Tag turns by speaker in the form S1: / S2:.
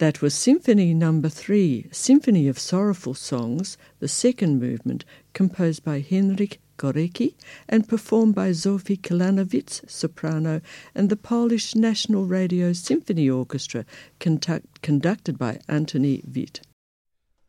S1: That was Symphony No. 3, Symphony of Sorrowful Songs, the second movement, composed by Henryk Górecki and performed by Zofie Kilanowicz, soprano, and the Polish National Radio Symphony Orchestra, conducted by Antoni Witt.